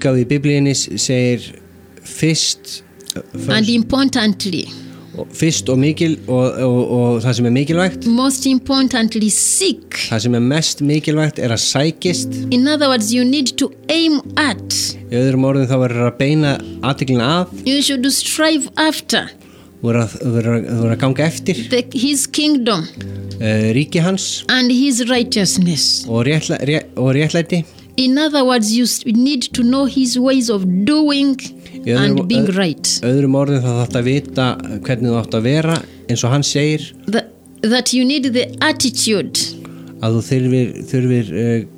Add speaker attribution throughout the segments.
Speaker 1: útgáfu í Biblíunni segir fyrst
Speaker 2: and importantly,
Speaker 1: fyrst og það sem mikilvægt,
Speaker 2: most importantly, seek.
Speaker 1: það sem mest mikilvægt að sækist.
Speaker 2: In other words, you need to aim at.
Speaker 1: Í öðrum orðum þá verður að beina athyglina að.
Speaker 2: You should strive after.
Speaker 1: Þú verður að ganga eftir
Speaker 2: his kingdom,
Speaker 1: ríki hans
Speaker 2: and his righteousness.
Speaker 1: Og réttlæti.
Speaker 2: In other words, you need to know his ways of doing and being right.
Speaker 1: Öðrum orðum þá þarf að vita hvernig þú átt að vera, eins og hann segir.
Speaker 2: That you need the attitude.
Speaker 1: Að þú þurfir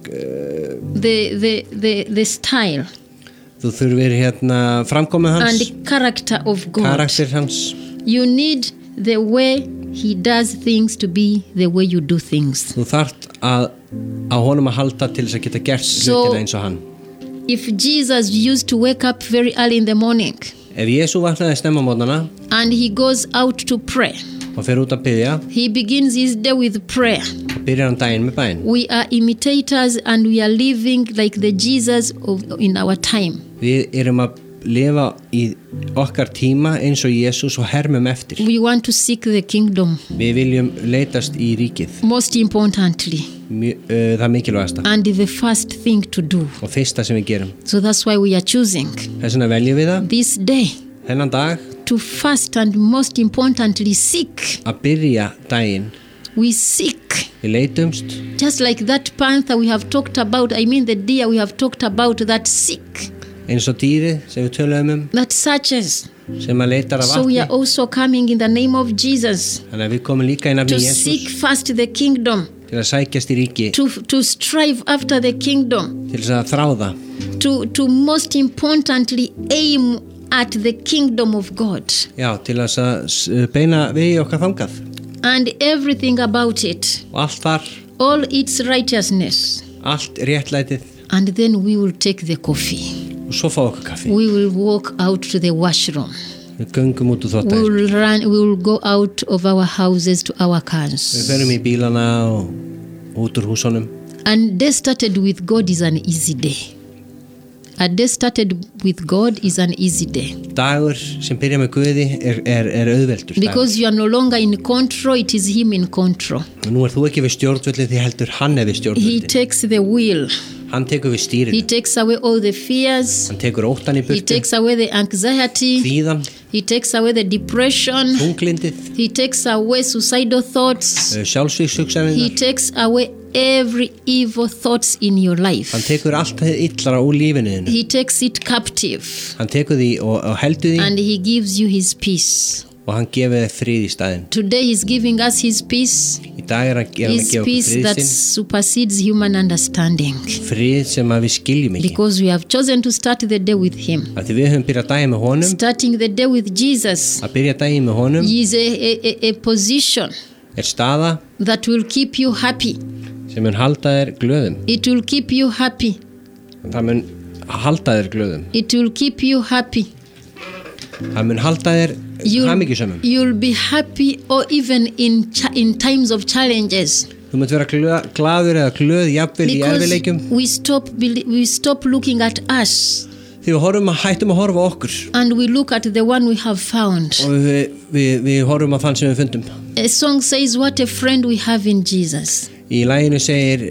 Speaker 2: the style.
Speaker 1: Þú þurfir framkomu hans.
Speaker 2: And the character of God.
Speaker 1: Karakter hans.
Speaker 2: You need the way he does things to be the way you do things.
Speaker 1: Þú þarft að honum að halda til þess að geta gert hlutina eins og hann.
Speaker 2: If Jesus used to wake up very early in the morning,
Speaker 1: ef Jesú vaknaði snemma á morgnana,
Speaker 2: and he goes out to pray,
Speaker 1: og fer út að biðja,
Speaker 2: he begins his day with prayer.
Speaker 1: Byrjar hann daginn með bæn.
Speaker 2: We are imitators and we are living like the Jesus in our time.
Speaker 1: Við erum að lifa í okkar tíma eins og Jesús og hermum eftir.
Speaker 2: We want to seek the kingdom.
Speaker 1: Við viljum leitast í ríkið.
Speaker 2: Most importantly.
Speaker 1: Það mikilvægasta.
Speaker 2: And the first thing to do.
Speaker 1: Og fyrsta sem við gerum.
Speaker 2: So that's why we are choosing.
Speaker 1: Þess vegna veljum við það.
Speaker 2: This day.
Speaker 1: Þennan dag.
Speaker 2: To first and most importantly seek.
Speaker 1: Að byrja daginn.
Speaker 2: We seek.
Speaker 1: Við leitumst.
Speaker 2: Just like that panther we have talked about, I mean the deer we have talked about, that seek.
Speaker 1: Eins og dýrið sem við töluðum
Speaker 2: that searches.
Speaker 1: Sem að leitar af vatni.
Speaker 2: So we are also coming in the name of Jesus.
Speaker 1: Þannig að við komum líka í nafni Jesús.
Speaker 2: To seek first the kingdom.
Speaker 1: Til að sækjast í ríki.
Speaker 2: To strive after the kingdom.
Speaker 1: Til þess að þráða.
Speaker 2: To most importantly aim at the kingdom of God.
Speaker 1: Já, til þess að beina við okkar þangað.
Speaker 2: And everything about it.
Speaker 1: Og allt þar.
Speaker 2: All its righteousness.
Speaker 1: Allt réttlætið.
Speaker 2: And then we will take the coffee.
Speaker 1: Og svo fá okkur kaffi.
Speaker 2: We will walk out to the washroom.
Speaker 1: Við göngum út úr þvottaherbergi.
Speaker 2: We will go out of our houses to our cars.
Speaker 1: Við ferum í bílana og út úr húsunum.
Speaker 2: And day started with God is an easy day. A day started with God is an easy day.
Speaker 1: Dagur sem byrja með Guði auðveldur.
Speaker 2: Because you are no longer in control, it is him in control.
Speaker 1: Nú þú ekki við stjórnvöldin, því heldur hann við stjórnvöldin.
Speaker 2: He takes the wheel.
Speaker 1: Hann tekur við stýrinu.
Speaker 2: He takes away all the fears.
Speaker 1: Hann tekur óttan í burtu.
Speaker 2: He takes away the anxiety.
Speaker 1: Kvíðan.
Speaker 2: He takes away the depression.
Speaker 1: Þunglindið.
Speaker 2: He takes away suicidal thoughts.
Speaker 1: Sjálfsvígshugsanirnar.
Speaker 2: He takes away every evil thoughts in your life.
Speaker 1: Hann tekur allt það illara úr lífinu þínu.
Speaker 2: He takes it captive.
Speaker 1: Hann tekur því og heldur því.
Speaker 2: And he gives you his peace.
Speaker 1: Og hann gefur þér frið í staðinn.
Speaker 2: Today he's giving us his peace.
Speaker 1: Í dag hann að gefa
Speaker 2: his peace
Speaker 1: frið
Speaker 2: that supersedes human understanding.
Speaker 1: Frið sem að við skiljum ekki.
Speaker 2: Because we have chosen to start the day with him.
Speaker 1: Af því við höfum byrjað daginn með honum.
Speaker 2: Starting the day with Jesus.
Speaker 1: Að byrja daginn með honum.
Speaker 2: Is a position.
Speaker 1: Staða.
Speaker 2: That will keep you happy.
Speaker 1: Sem mun halda þér glöðum.
Speaker 2: It will keep you happy.
Speaker 1: Það mun halda þér glöðum.
Speaker 2: It will keep you happy.
Speaker 1: Það mun halda þér hamingjusömmum.
Speaker 2: You'll be happy or even in times of challenges.
Speaker 1: Þú munt vera glaður eða glöð jafnvel í erfiðleikum.
Speaker 2: We stop looking at us.
Speaker 1: Því við hættum að horfa okkur.
Speaker 2: And we look at the one we have found.
Speaker 1: Og við horfum á þann sem við fundum.
Speaker 2: A song says what a friend we have in Jesus.
Speaker 1: Í laginu segir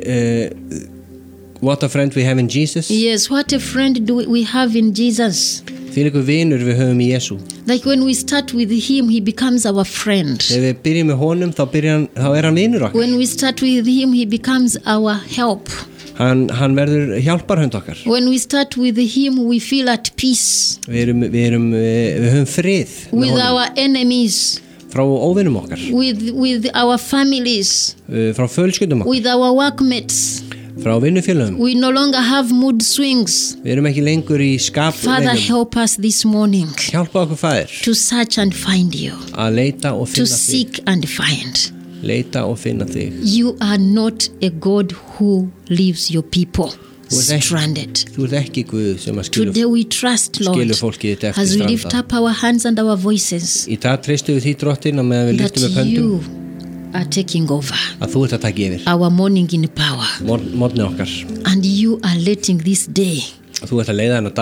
Speaker 1: what a friend we have in Jesus.
Speaker 2: Yes, what a friend do we have in Jesus.
Speaker 1: Fyrir ykkur vinur við höfum í Jesú.
Speaker 2: Like when we start with him, he becomes our friend.
Speaker 1: Þegar við byrjum með honum, þá hann vinur okkar.
Speaker 2: When we start with him, he becomes our help.
Speaker 1: Hann verður hjálparhund okkar.
Speaker 2: When we start with him, we feel at peace.
Speaker 1: Við höfum frið.
Speaker 2: With our enemies.
Speaker 1: Frá óvinum okkar.
Speaker 2: With our families.
Speaker 1: Frá fjölskyldum okkar.
Speaker 2: With our workmates.
Speaker 1: Frá vinnufélögum.
Speaker 2: We no longer have mood swings.
Speaker 1: Við erum ekki lengur í skaplegum.
Speaker 2: Father, help us this morning.
Speaker 1: Hjálpa okkur, Faðir.
Speaker 2: To search and find you.
Speaker 1: Að leita og finna þig.
Speaker 2: To seek and find.
Speaker 1: Leita og finna þig.
Speaker 2: You are not a God who leaves your people stranded.
Speaker 1: Þú ert ekki Guð sem að skilur.
Speaker 2: Today we trust, Lord, as we lift up our hands and our voices.
Speaker 1: Í dag treystum við því, Drottinn, og meðan við lyftum upp höndum.
Speaker 2: Are taking over.
Speaker 1: Að þú ert að taka yfir.
Speaker 2: Our morning in power.
Speaker 1: Morgni okkar.
Speaker 2: And you are letting this day.
Speaker 1: Þú ert að leiða þennan dag.